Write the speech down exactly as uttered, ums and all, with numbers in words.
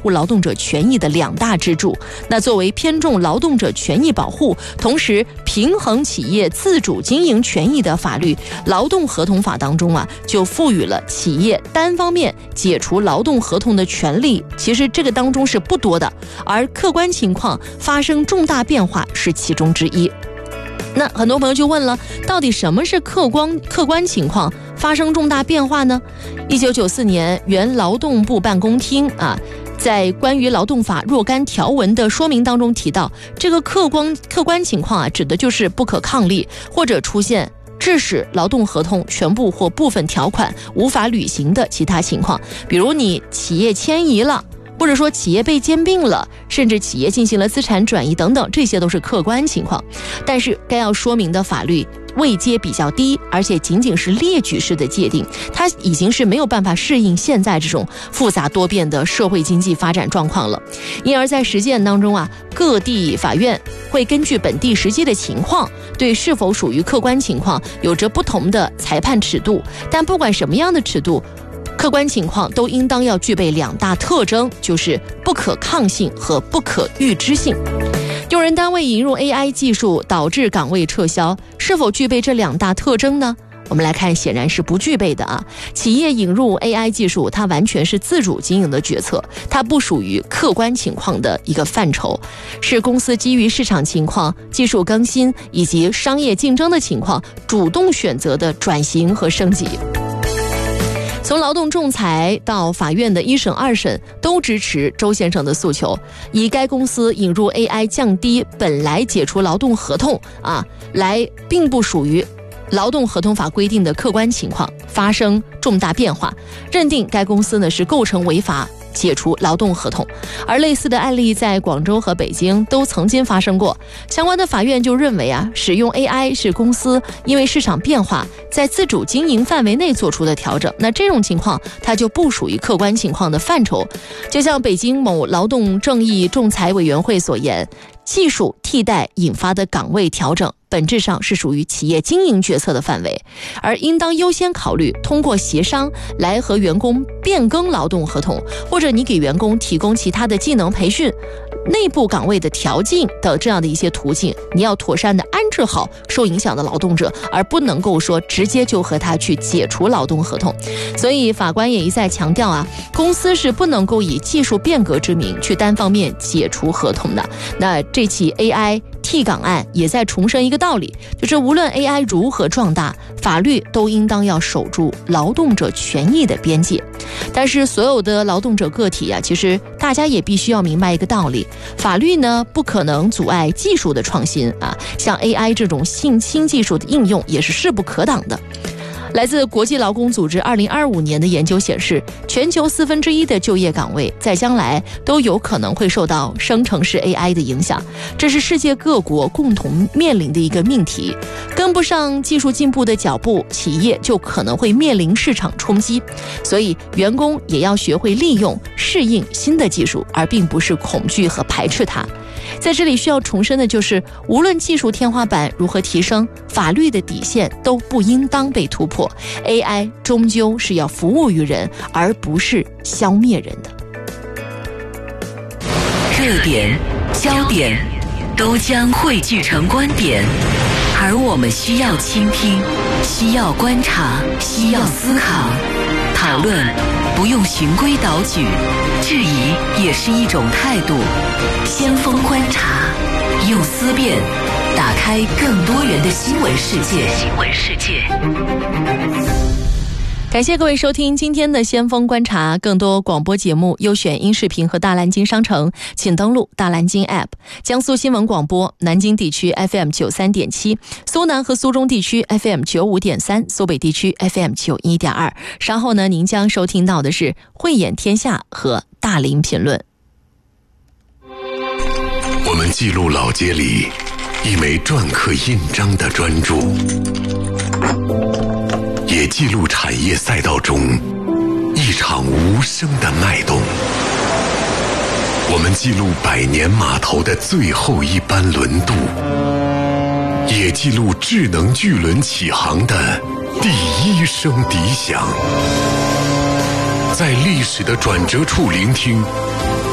护劳动者权益的两大支柱。那作为偏重劳动者权益保护，同时平衡企业自主经营权益的法律《劳动合同法》当中啊，就赋予了企业单方面解除劳动合同的权利。其实这个当中是不多的，而客观情况发生重大变化是其中之一。那很多朋友就问了，到底什么是客观客观情况发生重大变化呢？一九九四年，原劳动部办公厅啊，在关于劳动法若干条文的说明当中提到，这个客观客观情况啊，指的就是不可抗力或者出现致使劳动合同全部或部分条款无法履行的其他情况，比如你企业迁移了，或者说企业被兼并了，甚至企业进行了资产转移等等，这些都是客观情况。但是该要说明的法律位阶比较低，而且仅仅是列举式的界定，它已经是没有办法适应现在这种复杂多变的社会经济发展状况了。因而在实践当中啊，各地法院会根据本地实际的情况，对是否属于客观情况有着不同的裁判尺度。但不管什么样的尺度，客观情况都应当要具备两大特征，就是不可抗性和不可预知性。用人单位引入 A I 技术导致岗位撤销，是否具备这两大特征呢？我们来看，显然是不具备的啊。企业引入 A I 技术，它完全是自主经营的决策，它不属于客观情况的一个范畴，是公司基于市场情况、技术更新以及商业竞争的情况，主动选择的转型和升级。从劳动仲裁到法院的一审二审都支持周先生的诉求，以该公司引入 A I 降低本来解除劳动合同啊，来并不属于劳动合同法规定的客观情况发生重大变化，认定该公司呢是构成违法解除劳动合同。而类似的案例在广州和北京都曾经发生过，相关的法院就认为啊，使用 A I 是公司因为市场变化在自主经营范围内做出的调整，那这种情况它就不属于客观情况的范畴。就像北京某劳动正义仲裁委员会所言，技术替代引发的岗位调整本质上是属于企业经营决策的范围，而应当优先考虑通过协商来和员工变更劳动合同，或者你给员工提供其他的技能培训、内部岗位的调进等这样的一些途径，你要妥善的安置好受影响的劳动者，而不能够说直接就和他去解除劳动合同。所以法官也一再强调啊，公司是不能够以技术变革之名去单方面解除合同的。那这起 A I替岗案也在重申一个道理，就是无论 A I 如何壮大，法律都应当要守住劳动者权益的边界。但是所有的劳动者个体啊，其实大家也必须要明白一个道理，法律呢不可能阻碍技术的创新啊，像 A I 这种新新技术的应用也是势不可挡的。来自国际劳工组织二零二五年的研究显示，全球四分之一的就业岗位在将来都有可能会受到生成式 A I 的影响，这是世界各国共同面临的一个命题。跟不上技术进步的脚步，企业就可能会面临市场冲击，所以员工也要学会利用、适应新的技术，而并不是恐惧和排斥它。在这里需要重申的就是，无论技术天花板如何提升，法律的底线都不应当被突破。A I 终究是要服务于人，而不是消灭人的。 热点、焦点都将汇聚成观点，而我们需要倾听，需要观察，需要思考。讨论不用循规蹈矩，质疑也是一种态度。先锋观察，用思辨打开更多元的新闻世界。新闻世界。 感谢各位收听今天的先锋观察，更多广播节目优选音视频和大蓝鲸商城，请登录大蓝鲸 App。 江苏新闻广播南京地区 F M 九十三点七， 苏南和苏中地区 F M 九十五点三， 苏北地区 F M 九十一点二。 稍后呢，您将收听到的是慧眼天下和大林评论。 我们记录老街里一枚篆刻印章的专注，也记录产业赛道中一场无声的脉动。我们记录百年码头的最后一班轮渡，也记录智能巨轮起航的第一声笛响。在历史的转折处聆听